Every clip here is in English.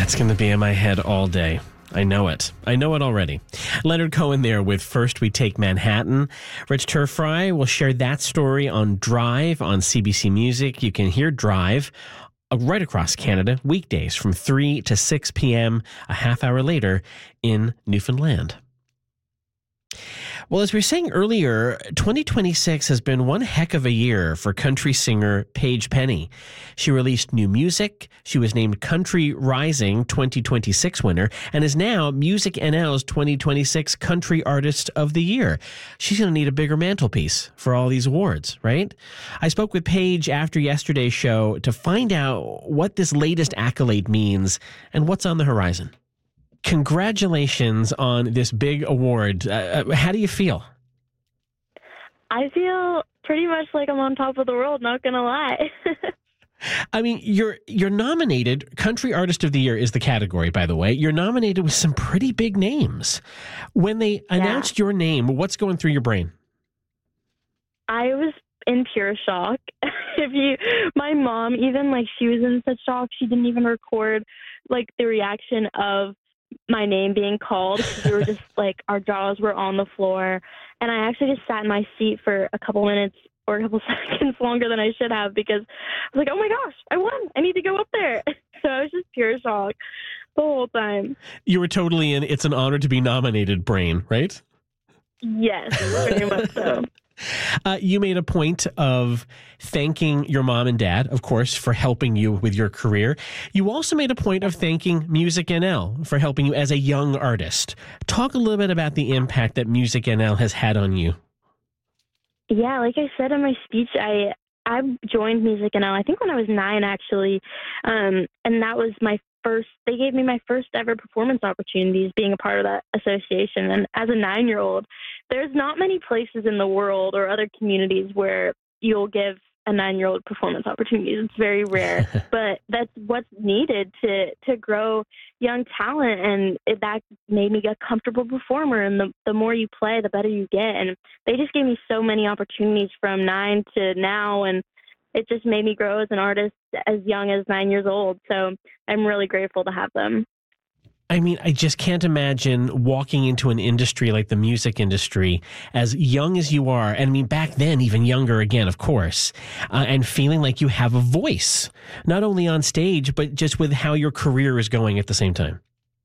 That's going to be in my head all day. I know it. I know it already. Leonard Cohen there with First We Take Manhattan. Rich Turfry will share that story on Drive on CBC Music. You can hear Drive right across Canada, weekdays from 3 to 6 p.m., a half hour later in Newfoundland. Well, as we were saying earlier, 2026 has been one heck of a year for country singer Paige Penny. She released new music. She was named Country Rising 2026 winner and is now Music NL's 2026 Country Artist of the Year. She's going to need a bigger mantelpiece for all these awards, right? I spoke with Paige after yesterday's show to find out what this latest accolade means and what's on the horizon. Congratulations on this big award. How do you feel? I feel pretty much like I'm on top of the world, not gonna lie. I mean, you're nominated. Country Artist of the Year is the category, by the way. You're nominated with some pretty big names. When they announced your name, what's going through your brain? I was in pure shock. My mom, even she was in such shock, she didn't even record the reaction of my name being called. We were just our jaws were on the floor, and I actually just sat in my seat for a couple minutes or a couple seconds longer than I should have, because I was like, oh my gosh, I won, I need to go up there. So I was just pure shock the whole time. You were totally in it's an honor to be nominated brain, right? Yes, very much so. You made a point of thanking your mom and dad, of course, for helping you with your career. You also made a point of thanking Music NL for helping you as a young artist. Talk a little bit about the impact that Music NL has had on you. Yeah, like I said in my speech, I joined Music NL, I think when I was 9, actually. And that was they gave me my first ever performance opportunities being a part of that association. And as a 9-year-old, there's not many places in the world or other communities where you'll give a 9-year-old performance opportunities. It's very rare, but that's what's needed to grow young talent. And that made me a comfortable performer. And the more you play, the better you get. And they just gave me so many opportunities from 9 to now. And it just made me grow as an artist as young as 9 years old. So I'm really grateful to have them. I mean, I just can't imagine walking into an industry like the music industry as young as you are. And I mean, back then, even younger again, of course, and feeling like you have a voice, not only on stage, but just with how your career is going at the same time.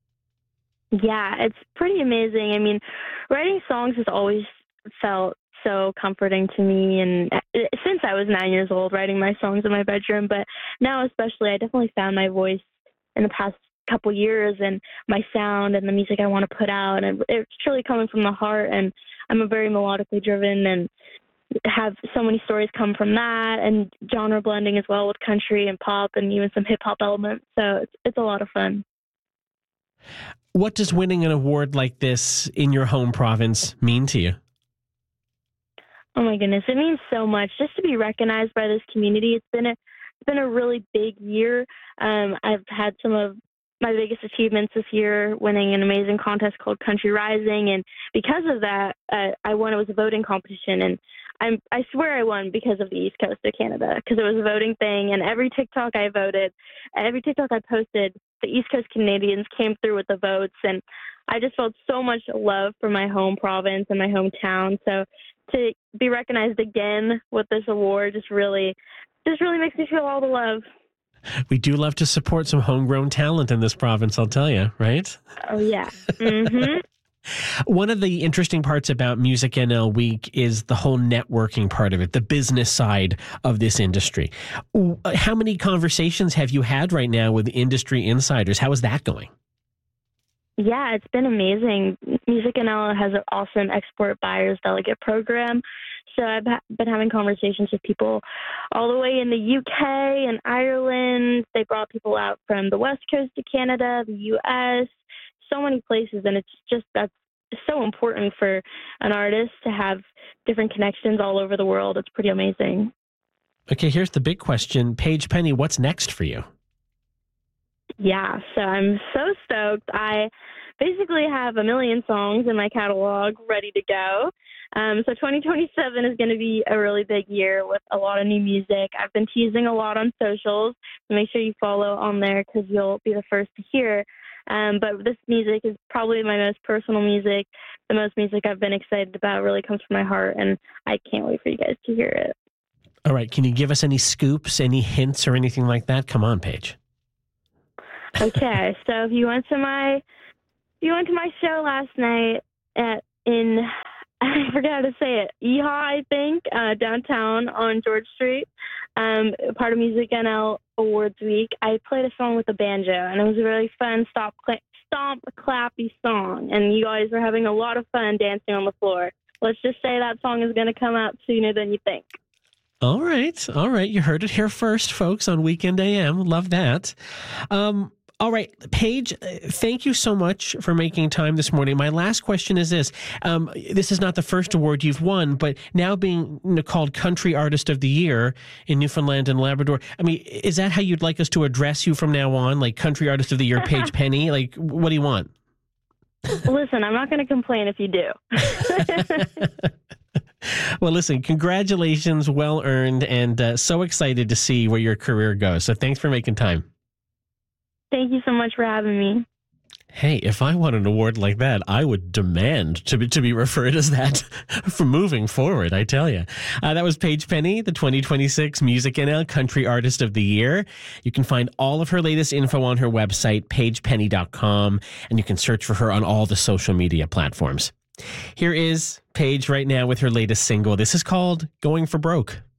Yeah, it's pretty amazing. I mean, writing songs has always felt so comforting to me, and since I was 9 years old, writing my songs in my bedroom, but now especially, I definitely found my voice in the past couple years and my sound and the music I want to put out, and it's truly coming from the heart. And I'm a very melodically driven and have so many stories come from that, and genre blending as well with country and pop and even some hip hop elements. So it's a lot of fun. What does winning an award like this in your home province mean to you? Oh my goodness, it means so much just to be recognized by this community. It's been a really big year. I've had some of my biggest achievements this year, winning an amazing contest called Country Rising, and because of that, I won. It was a voting competition, and I swear I won because of the East Coast of Canada, because it was a voting thing. And every TikTok I posted, the East Coast Canadians came through with the votes, and I just felt so much love for my home province and my hometown. So to be recognized again with this award just really makes me feel all the love. We do love to support some homegrown talent in this province, I'll tell you, right? Oh, yeah. Mm-hmm. One of the interesting parts about Music NL Week is the whole networking part of it, the business side of this industry. How many conversations have you had right now with industry insiders? How is that going? Yeah, it's been amazing. Music NL has an awesome export buyers delegate program. So I've been having conversations with people all the way in the UK and Ireland. They brought people out from the West Coast of Canada, the US, so many places. And it's just, that's so important for an artist to have different connections all over the world. It's pretty amazing. Okay, here's the big question. Paige Penny, what's next for you? Yeah, so I'm so stoked. I basically have a million songs in my catalog ready to go. So 2027 is going to be a really big year with a lot of new music. I've been teasing a lot on socials, so make sure you follow on there because you'll be the first to hear. But this music is probably my most personal music. The most music I've been excited about really comes from my heart, and I can't wait for you guys to hear it. All right. Can you give us any scoops, any hints or anything like that? Come on, Paige. Okay. So if you went to my show last night in I forget how to say it, EHA, I think, downtown on George Street, part of Music NL Awards Week, I played a song with a banjo, and it was a really fun stomp, clappy song, and you guys were having a lot of fun dancing on the floor. Let's just say that song is going to come out sooner than you think. All right. You heard it here first, folks, on Weekend AM. Love that. All right, Paige, thank you so much for making time this morning. My last question is this. This is not the first award you've won, but now being called Country Artist of the Year in Newfoundland and Labrador, I mean, is that how you'd like us to address you from now on? Like Country Artist of the Year, Paige Penny? Like, what do you want? Listen, I'm not going to complain if you do. Well, listen, congratulations, well earned, and so excited to see where your career goes. So thanks for making time. Thank you so much for having me. Hey, if I won an award like that, I would demand to be referred as that for moving forward, I tell you. That was Paige Penny, the 2026 Music NL Country Artist of the Year. You can find all of her latest info on her website, paigepenny.com, and you can search for her on all the social media platforms. Here is Paige right now with her latest single. This is called Going for Broke.